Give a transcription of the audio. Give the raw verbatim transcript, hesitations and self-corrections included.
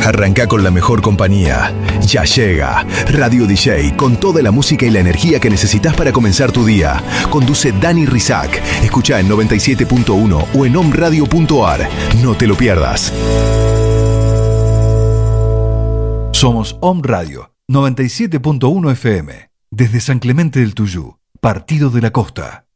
Arranca con la mejor compañía. Ya llega Radio D J con toda la música y la energía que necesitas para comenzar tu día. Conduce Dani Rizak. Escucha en noventa y siete punto uno o en omradio punto ar. No te lo pierdas. Somos Om Radio noventa y siete punto uno F M. Desde San Clemente del Tuyú, Partido de la Costa.